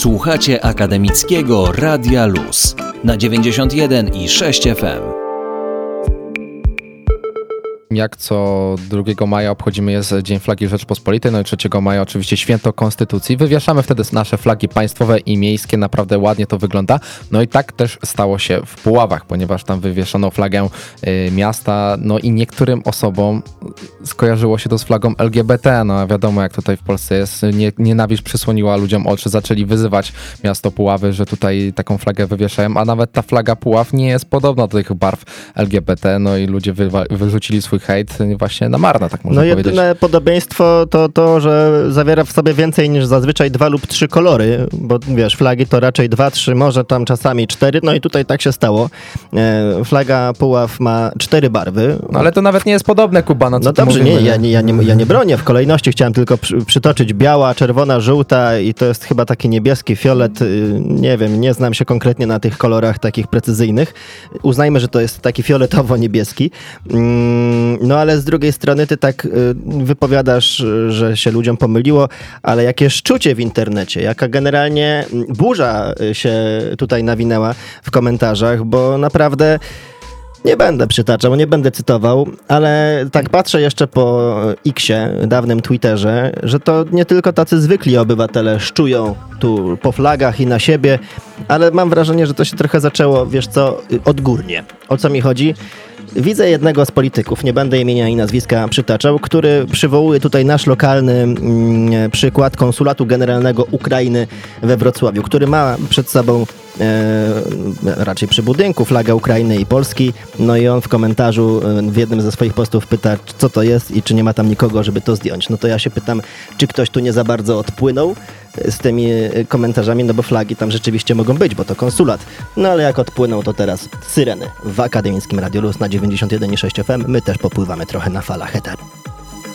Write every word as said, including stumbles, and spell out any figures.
Słuchacie Akademickiego Radia Luz na dziewięćdziesiąt jeden i sześć F M. Jak co drugiego maja obchodzimy jest Dzień Flagi Rzeczpospolitej, no i trzeciego maja oczywiście Święto Konstytucji. Wywieszamy wtedy nasze flagi państwowe i miejskie, naprawdę ładnie to wygląda. No i tak też stało się w Puławach, ponieważ tam wywieszono flagę y, miasta, no i niektórym osobom skojarzyło się to z flagą L G B T, no a wiadomo jak tutaj w Polsce jest, nie, nienawiść przysłoniła ludziom oczy, zaczęli wyzywać miasto Puławy, że tutaj taką flagę wywieszają, a nawet ta flaga Puław nie jest podobna do tych barw L G B T, no i ludzie wywa- wyrzucili swój hejt właśnie na marne, tak można no powiedzieć. No jedyne podobieństwo to to, że zawiera w sobie więcej niż zazwyczaj dwa lub trzy kolory, bo wiesz, flagi to raczej dwa, trzy, może tam czasami cztery, no i tutaj tak się stało. E, flaga Puław ma cztery barwy. No ale to nawet nie jest podobne, Kuba, no co No dobrze, mówimy, nie, ja nie, ja, nie, ja nie bronię, w kolejności chciałem tylko przy, przytoczyć biała, czerwona, żółta i to jest chyba taki niebieski, fiolet, nie wiem, nie znam się konkretnie na tych kolorach takich precyzyjnych. Uznajmy, że to jest taki fioletowo-niebieski. No ale z drugiej strony ty tak wypowiadasz, że się ludziom pomyliło, ale jakie szczucie w internecie, jaka generalnie burza się tutaj nawinęła w komentarzach, bo naprawdę nie będę przytaczał, nie będę cytował, ale tak patrzę jeszcze po X-ie, dawnym Twitterze, że to nie tylko tacy zwykli obywatele szczują tu po flagach i na siebie, ale mam wrażenie, że to się trochę zaczęło, wiesz co, odgórnie. O co mi chodzi? Widzę jednego z polityków, nie będę imienia i nazwiska przytaczał, który przywołuje tutaj nasz lokalny mm, przykład konsulatu generalnego Ukrainy we Wrocławiu, który ma przed sobą e, raczej przy budynku flagę Ukrainy i Polski, no i on w komentarzu w jednym ze swoich postów pyta, co to jest i czy nie ma tam nikogo, żeby to zdjąć. No to ja się pytam, czy ktoś tu nie za bardzo odpłynął z tymi komentarzami, no bo flagi tam rzeczywiście mogą być, bo to konsulat. No ale jak odpłynął, to teraz syreny w Akademickim Radiu Luz na dziewięćdziesiąt jeden i sześć F M. My też popływamy trochę na falach eteru.